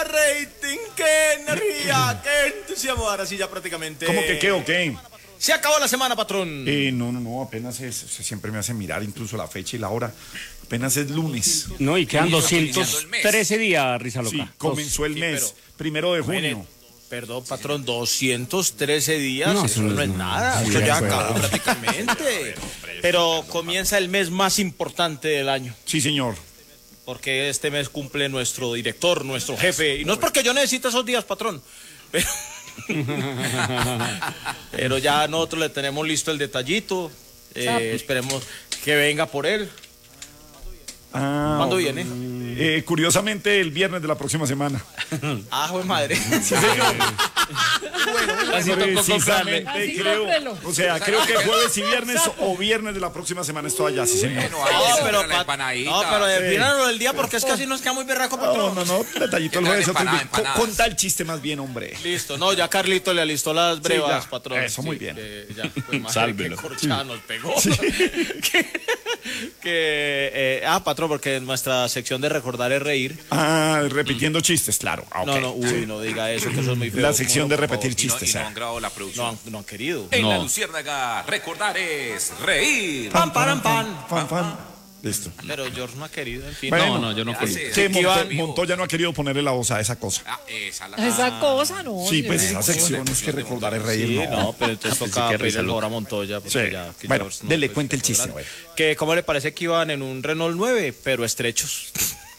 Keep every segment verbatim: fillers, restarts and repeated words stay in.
rating, qué energía, qué entusiasmo. Ahora sí ya prácticamente... ¿Cómo que qué o qué? Se acabó la semana, patrón. Eh, no, no, no, apenas es, siempre me hace mirar incluso la fecha y la hora. Apenas es lunes. No, y quedan doscientos trece días, Risa Loca. Sí, comenzó el Sí, mes, pero- primero de junio. Mire, perdón, patrón, doscientos trece días, No, eso no es nada, Sí, eso de ya acuerdo. acabó prácticamente. Pero comienza el mes más importante del año, Sí, señor. porque este mes cumple nuestro director, nuestro jefe, y no es porque yo necesite esos días, patrón, pero, pero ya nosotros le tenemos listo el detallito, eh, esperemos que venga por él. Ah, ¿Cuándo viene? eh, curiosamente, el viernes de la próxima semana. Ah, jue madre. Sí, señor. Así tocó comprarle. Precisamente, creo. O sea, creo que jueves y viernes o viernes de la próxima semana estoy allá, sí, señor. Bueno, ahí No, se pero, compra la pa- empanadita. no, pero Sí. defínalo del día porque es que así nos queda muy berraco, No, patrón. no, no, detallito el Que jueves. traen otro empanada, día. Co- empanadas. Conta el chiste más bien, hombre. Listo, no, ya Carlito le alistó las brevas, ya. patrón. Eso, muy bien. que ya, pues, madre, Sálvelo. qué corchada nos pegó. que, que, eh, ah, patrón, porque en nuestra sección de recordar es reír. Ah, repitiendo chistes, claro. Ah, ok. No, no, uy, no diga eso, que eso es muy feo. La sección de Por favor. repetir Y no, y chistes. no ah. han grabado la No producción. han, no han querido. En No. la Luciérnaga, recordar es reír. Pam, param, pam. Fan, fan. Listo. Pero George no ha querido, en fin. Bueno, No, no, yo no Ya quería. sé, Que aquí Monto- van- Montoya no ha querido ponerle la voz a esa cosa. Ah, esa la... Esa cosa, no. Sí, pues Dios esa mío. sección es que recordar es reír, Sí, no. no, pero entonces Pensé toca que pedirle Risa el Loca. favor a Montoya. Porque Sí. ya, que Bueno, George no, dele, pues, cuente el es chiste, grande. güey. Que, ¿cómo le parece que iban en un Renault nueve, pero estrechos?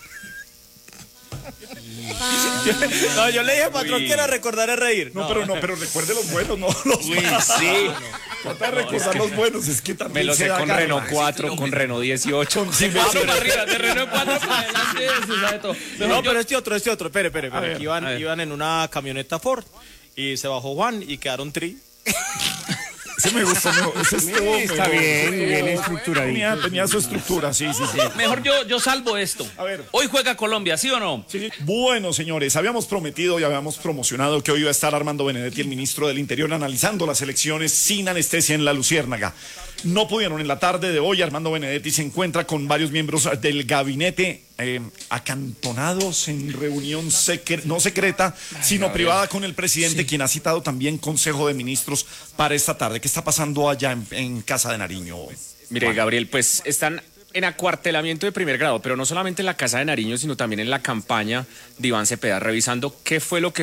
No, yo le dije, patrón, que era recordar es reír. No, pero no, pero recuerde los buenos, no los malos. Sí. Trata de recordar los buenos, es que también Me lo se sé da con gana. Renault cuatro, con Renault dieciocho. Sí, me- Cuatro para arriba, de Renault cuatro para adelante, se sabe todo. No, pero este otro, este otro, espere, espere, espere. ver, que iban, a ver. iban en una camioneta Ford y se bajó Juan y quedaron tri. Ese me gustó mejor. Ese estuvo Está mejor. bien, bien Tenía, estructuradito. tenía su estructura, sí, sí, sí. Mejor yo, yo salvo esto. A ver. Hoy juega Colombia, ¿sí o no? Sí. Bueno, señores, habíamos prometido y habíamos promocionado que hoy iba a estar Armando Benedetti, el ministro del Interior, analizando las elecciones sin anestesia en la Luciérnaga. No pudieron en la tarde de hoy. Armando Benedetti se encuentra con varios miembros del gabinete eh, acantonados en reunión secre- no secreta, sino privada con el presidente, quien ha citado también Consejo de Ministros para esta tarde. ¿Qué está pasando allá en, en Casa de Nariño? Mire, Gabriel, pues están en acuartelamiento de primer grado, pero no solamente en la Casa de Nariño, sino también en la campaña de Iván Cepeda, revisando qué fue lo que